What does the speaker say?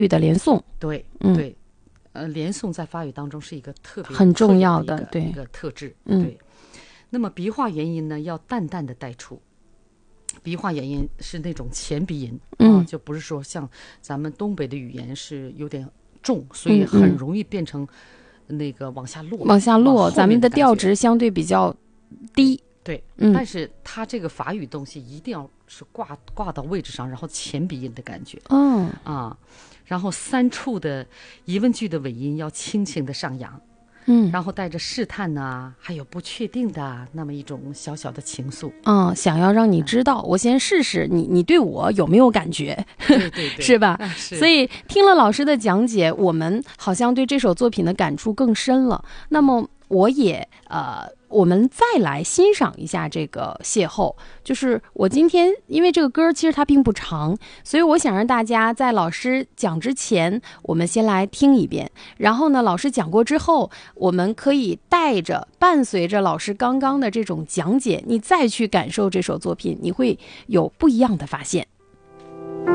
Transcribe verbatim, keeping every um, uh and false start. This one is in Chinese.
语的连诵， 对， 嗯， 对，呃，连诵在法语当中是一个特别很重要的， 的对一个特质， 嗯对。那么鼻化元音呢，要淡淡的带出。鼻化元音是那种前鼻音， 嗯、 啊，就不是说像咱们东北的语言是有点重，所以很容易变成那个往下落， 往下落，咱们的的调值相对比较低。 对， 嗯， 但是它这个法语东西一定要是挂挂到位置上，然后前鼻音的感觉， 嗯啊，然后三处的疑问句的尾音要轻轻的上扬。 嗯， 然后带着试探呐、啊，还有不确定的、啊、那么一种小小的情愫， 嗯，想要让你知道，我先试试你，你对我有没有感觉？ 对对对， 是吧？ 啊、是。 所以听了老师的讲解，我们好像对这首作品的感触更深了。那么我也呃，我们再来欣赏一下这个邂逅。就是我今天因为这个歌其实它并不长，所以我想让大家在老师讲之前，我们先来听一遍。然后呢，老师讲过之后，我们可以带着伴随着老师刚刚的这种讲解，你再去感受这首作品，你会有不一样的发现。